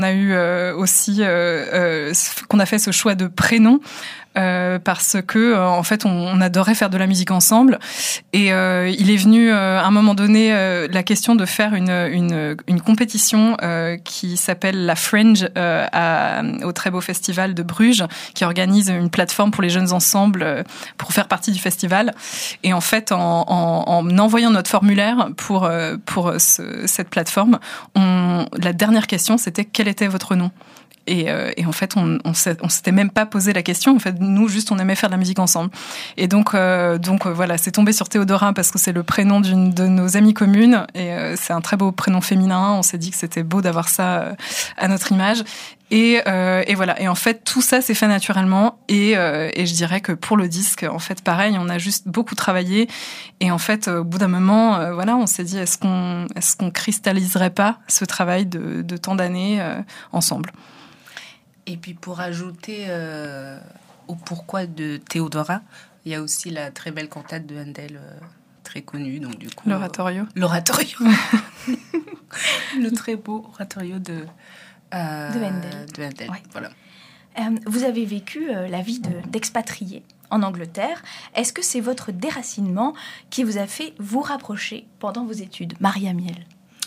On a eu aussi qu'on a fait ce choix de prénom parce que en fait on adorait faire de la musique ensemble et il est venu à un moment donné la question de faire une compétition qui s'appelle la Fringe au très beau festival de Bruges, qui organise une plateforme pour les jeunes ensembles pour faire partie du festival. Et en fait en envoyant notre formulaire pour cette plateforme, la dernière question c'était quel était votre nom. Et en fait, on s'était même pas posé la question. En fait, nous, juste, on aimait faire de la musique ensemble. Et donc voilà, c'est tombé sur Théodora parce que c'est le prénom d'une de nos amies communes. Et c'est un très beau prénom féminin. On s'est dit que c'était beau d'avoir ça à notre image. Et voilà. Et en fait, tout ça s'est fait naturellement. Et je dirais que pour le disque, en fait, pareil, on a juste beaucoup travaillé. Et en fait, au bout d'un moment, voilà, on s'est dit, est-ce qu'on cristalliserait pas ce travail de tant d'années ensemble? Et puis pour ajouter au pourquoi de Théodora, il y a aussi la très belle cantate de Handel, très connue, donc du coup l'oratorio. L'oratorio, le très beau oratorio de Handel. De Handel. Ouais. Voilà. Vous avez vécu la vie d'expatrié en Angleterre. Est-ce que c'est votre déracinement qui vous a fait vous rapprocher pendant vos études, Maria Miel?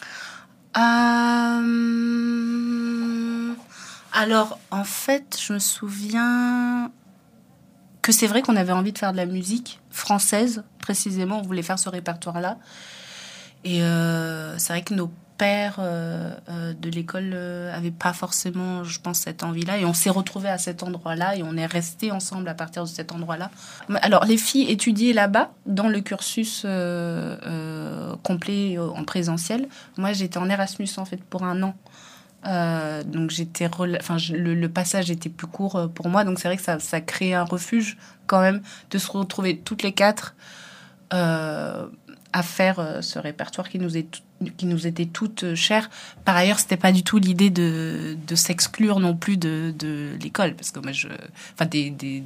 Alors, en fait, je me souviens que c'est vrai qu'on avait envie de faire de la musique française, précisément. On voulait faire ce répertoire-là. Et c'est vrai que nos pères de l'école n'avaient pas forcément, je pense, cette envie-là. Et on s'est retrouvés à cet endroit-là et on est restés ensemble à partir de cet endroit-là. Alors, les filles étudiaient là-bas, dans le cursus complet en présentiel. Moi, j'étais en Erasmus, en fait, pour 1 an. Donc le passage était plus court pour moi, donc c'est vrai que ça crée un refuge quand même de se retrouver toutes les 4 à faire ce répertoire qui nous était toutes chères. Par ailleurs, c'était pas du tout l'idée de s'exclure non plus de l'école, parce que moi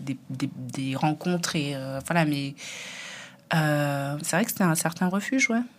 des rencontres et voilà, mais c'est vrai que c'était un certain refuge, ouais.